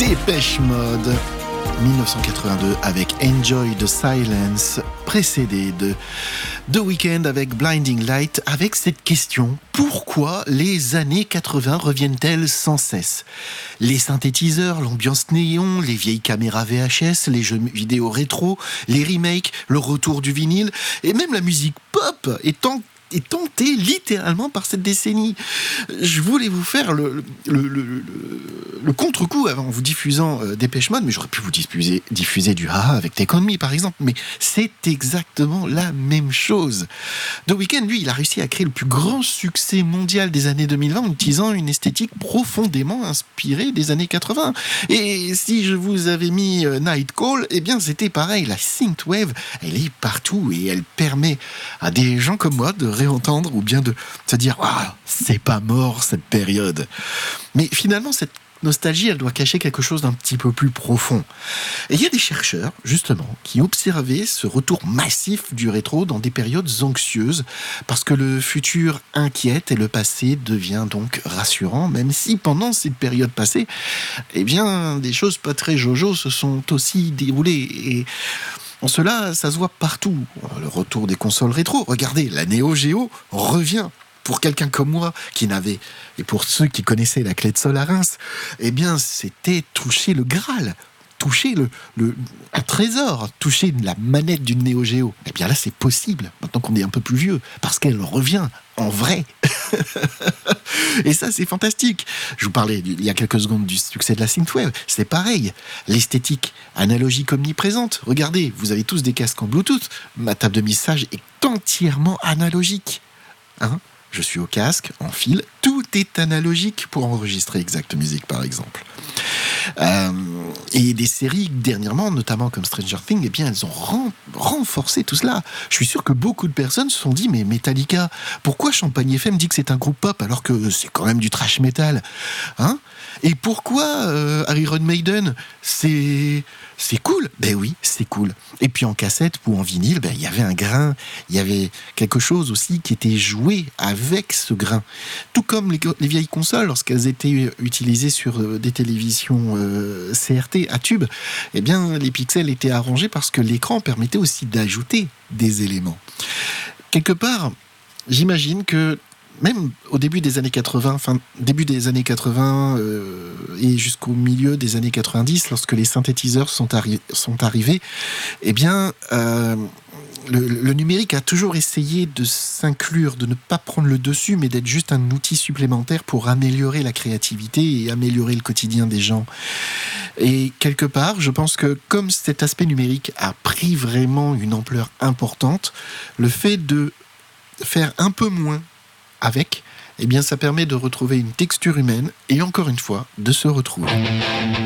Dépêche Mode 1982 avec Enjoy the Silence, précédé de The Weeknd avec Blinding Light, avec cette question: pourquoi les années 80 reviennent-elles sans cesse? Les synthétiseurs, l'ambiance néon, les vieilles caméras VHS, les jeux vidéo rétro, les remakes, le retour du vinyle et même la musique pop est tentée littéralement par cette décennie. Je voulais vous faire le contre-coup en vous diffusant Dépêche Mode, mais j'aurais pu vous diffuser du Ha avec Take On Me par exemple, mais c'est exactement la même chose. The Weeknd, lui, il a réussi à créer le plus grand succès mondial des années 2020 en utilisant une esthétique profondément inspirée des années 80. Et si je vous avais mis Night Call, eh bien c'était pareil, la synthwave, elle est partout et elle permet à des gens comme moi de réentendre ou bien de se dire ah, c'est pas mort cette période. Mais finalement, cette nostalgie, elle doit cacher quelque chose d'un petit peu plus profond. Et il y a des chercheurs, justement, qui observaient ce retour massif du rétro dans des périodes anxieuses, parce que le futur inquiète et le passé devient donc rassurant, même si pendant cette période passée, eh bien, des choses pas très jojo se sont aussi déroulées. Et en cela, ça se voit partout. Le retour des consoles rétro, regardez, la Neo Geo revient. Pour quelqu'un comme moi, et pour ceux qui connaissaient la clé de sol à Reims, eh bien, c'était toucher le Graal, toucher un trésor, toucher la manette d'une Neo Geo. Eh bien là, c'est possible, maintenant qu'on est un peu plus vieux, parce qu'elle revient en vrai. Et ça, c'est fantastique. Je vous parlais il y a quelques secondes du succès de la synthwave. C'est pareil. L'esthétique analogique omniprésente. Regardez, vous avez tous des casques en Bluetooth. Ma table de mixage est entièrement analogique. Je suis au casque, en fil, tout est analogique pour enregistrer Exact Music par exemple. Et des séries dernièrement, notamment comme Stranger Things, eh bien elles ont renforcé tout cela. Je suis sûr que beaucoup de personnes se sont dit mais Metallica, pourquoi Champagne FM dit que c'est un groupe pop alors que c'est quand même du thrash metal, Et pourquoi Iron Maiden, c'est cool? Ben oui, c'est cool. Et puis en cassette ou en vinyle, il y avait un grain, il y avait quelque chose aussi qui était joué avec ce grain. Tout comme les vieilles consoles, lorsqu'elles étaient utilisées sur des télévisions CRT à tube, eh bien les pixels étaient arrangés parce que l'écran permettait aussi d'ajouter des éléments. Quelque part, j'imagine que même au début des années 80, et jusqu'au milieu des années 90, lorsque les synthétiseurs sont arrivés, eh bien, le numérique a toujours essayé de s'inclure, de ne pas prendre le dessus, mais d'être juste un outil supplémentaire pour améliorer la créativité et améliorer le quotidien des gens. Et quelque part, je pense que comme cet aspect numérique a pris vraiment une ampleur importante, le fait de faire un peu moins avec, eh bien ça permet de retrouver une texture humaine et encore une fois, de se retrouver.